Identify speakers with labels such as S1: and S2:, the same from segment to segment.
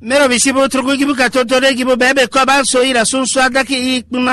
S1: mero bisibo trugo gibu katotore gibu bebe koba so ira sunsu adaki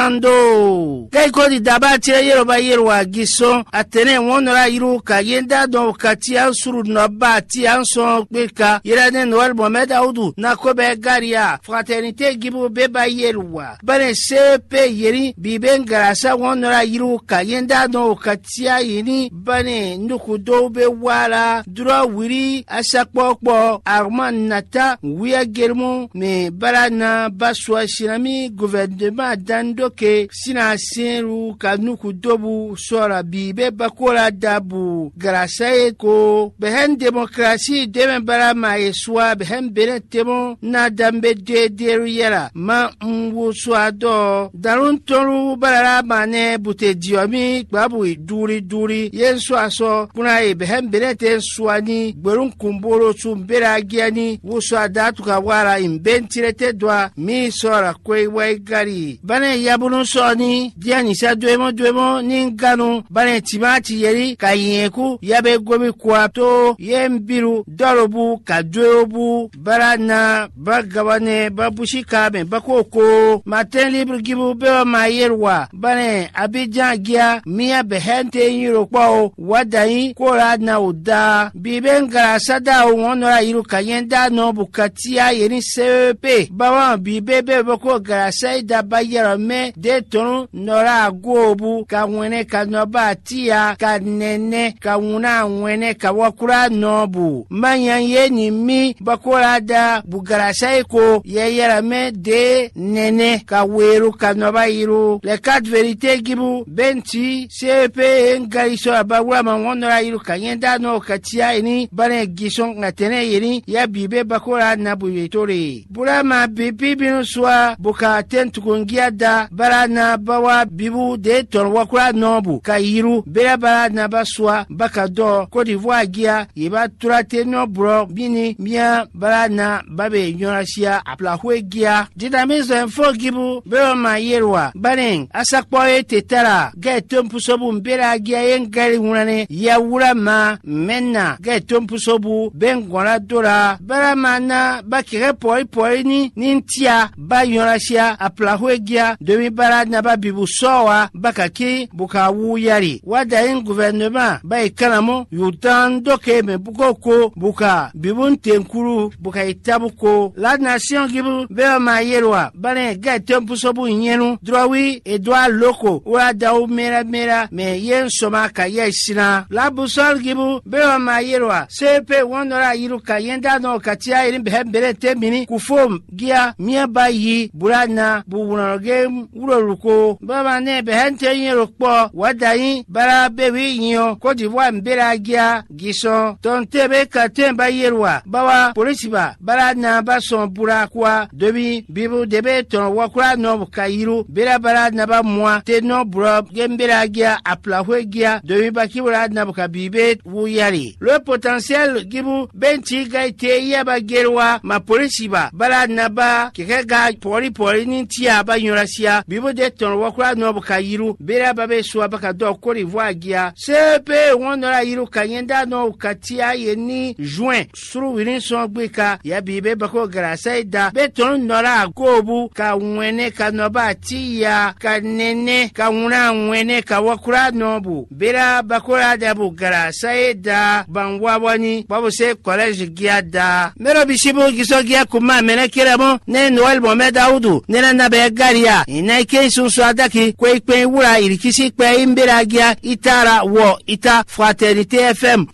S1: ikmando kai ko di daba tire yero ba yero wa giso atene wonora iru ka yenda do kati ansuru no ba ti anso peka yirane Noel Mohamed Audu na ko be garia fraternité gibu beba yerwa bane sepe yeri biben garasa wonora iru ka yenda do kati ayini bane nuku do be wala dura wiri asakpokpo arman nata wiya germo me barana baswa shinami gouvernement dandoke sina senru kanuku dobu sora bibe bakola dabu grâce ko behen démocratie de bara maeswa behen benetemo na dambe de derrière ma nguswa do darun toru bara mane bute diomi babu duri yenso aso kuna e behen benete swani gberun kumboro tumbera giani wuswa datu ka wara imbentirete dwa mi sora kwe wai gari bane yabunu soni diani sa duemo ninganu bane timati yeri kayeku yabe gomi kwa to yembiru dorobu kadweobu barana bagabane babushika me bakoko matin libre gibu be mayerwa bane abidjan gia miya behente yiro kwao wadai kora na uda biben garasada wonora iru kayenda no bukatia yeni CEP bawa bibebe boko garasai da bayera me de tonu nora gobu ka wene ka noba tia ka nene ka wuna wene ka wakura nobu manyan yeni mi bakora da bugarasai ko yeyera me de nene ka weru ka noba iru le quatre vérité gibu benti CEP ngariso abawura wonora iru kayenda no katia yeni bane gison ngatene yeni ya bibe bakora na buyetore burama bibi binu swa buka tentukungia da barana bawa bibu de ton wakura nobu kairu bera barana baswa bakado Côte d'Ivoire gia yeba turate no bro bini mia barana babe nyorasia aplahwe gia dinamizo info gibu bero mayerwa banen asakpoe tetara getompu sobu mbera gia yengari hunane ya wurama menna getompu sobu bengora dora baramana bakire poi ni nintia ba yorasia aplahuegia demi barana ba bibu sowa bakaki buka wuyari wada in gouvernement ba ikanamo yutan doke me bukoko buka bibun tenkuru buka itabuko la nation gibu be mayerwa bane ga tempu sobu nyenu drowi edwa loko wada u mera me yen soma ka yesina la busol gibu be mayerwa sepe wonora yiru ka yenda no katia irin behembere temini kufom gia mia bayi burana buwunoge uroruko baba ne behente yirokpo wadayin bara bewi yin Côte d'Ivoire mbera gia gison tontebe katemba yerwa bawa polisiba bara na bason bura kwa debi bibu debe ton wakura no kairu bera bara na ba moi te no bro gembera gia aplahwe gia debi bakibura na bukabibe wuyari le potentiel gibu benti gaite yaba gerwa ma polisiba bara na ba kega pori ni tia ba yorasia bibo de ton wakura no bukayiru bera babe swa baka do Côte d'Ivoire gia sepe wonora yiru kanyenda no katia yeni juin suru wirin son gbeka ya bibe bako grasa da beton nora gobu ka wene ka noba tia ka nene ka wuna wene ka wakura nobu bera bakora da bu grasa da banwabani babu se college gia da mero bishibo giso gia kuma mena kiramo ne Noel Mohamed Audu nena na be garia inaike sunsu adaki kwekwe wura irikisi kwe imberagia itara wo ita fraternité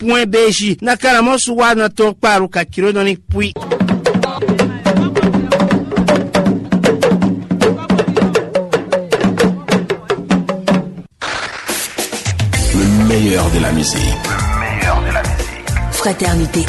S1: fm.bj na karamo suwa na to paru ka kirodoni pui
S2: le meilleur de la musique.
S3: Fraternité